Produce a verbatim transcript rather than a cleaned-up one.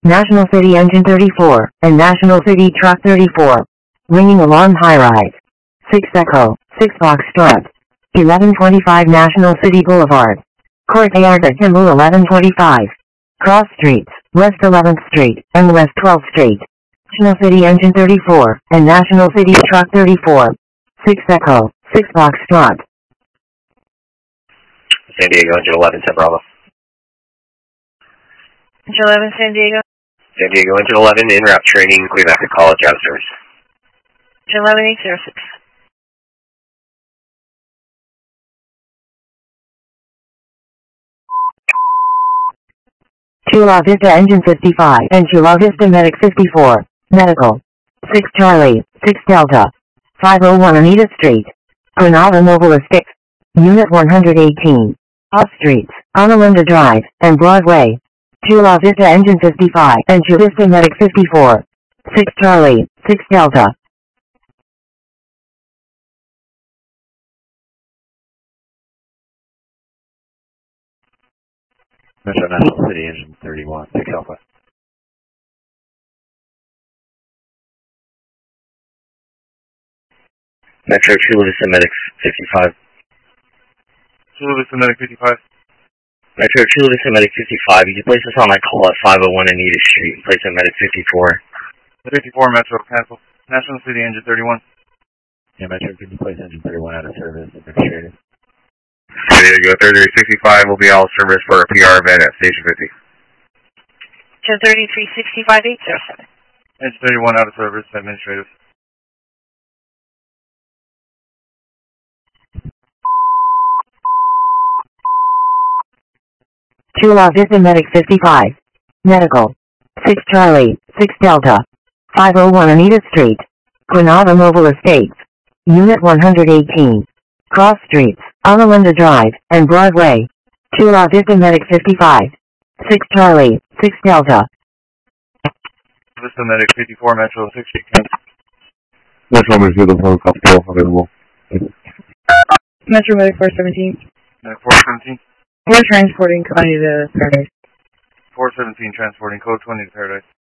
National City Engine thirty-four, and National City Truck thirty-four. Ringing alarm high rise. six Echo, six Foxtrot. eleven twenty-five National City Boulevard. Courtyard at Kimball eleven twenty-five. Cross Streets, West eleventh Street, and West twelfth Street. National City Engine thirty-four, and National City Truck thirty-four. six Echo, six Foxtrot. San Diego, Engine eleven, ten Bravo. Engine eleven, San Diego. San Diego, Engine eleven, en route training, clear back to college, out of service. Engine eleven, eight zero six. Chula Vista Engine fifty-five, and Chula Vista Medic fifty-four. Medical. six Charlie, six Delta. five oh one Anita Street. Granada Mobile Estate. Unit one hundred eighteen. Off Streets, Analinda Drive, and Broadway. Chula Vista Engine fifty-five, and Chula Vista Medic fifty-four. six Charlie, six Delta. Metro National City Engine thirty-one, six Alpha. Metro Chula Vista Medic fifty-five. Chula Vista Medic fifty-five. Metro Chula Vista Medic fifty-five. You can place this on my call at five oh one Anita Street. Place at Medic fifty-four. fifty-four Metro, cancel. National City Engine thirty-one. Yeah, Metro, can you place Engine thirty-one out of service, administrative? There you go, thirty-three sixty-five will be all service for a P R event at Station fifty. Engine thirty-three sixty-five, eight zero seven. Engine thirty-one out of service, administrative. Chula Vista Medic fifty-five. Medical. six Charlie, six Delta. five oh one Anita Street. Granada Mobile Estates. Unit one hundred eighteen. Cross Streets, Analinda Drive, and Broadway. Chula Vista Medic fifty-five. six Charlie, six Delta. Vista Medic fifty-four Metro, six cancel. Metro Medic the phone call available. Metro Medic four seventeen. Medic four seventeen. We're transporting Connie to Paradise. four seventeen transporting code twenty to Paradise.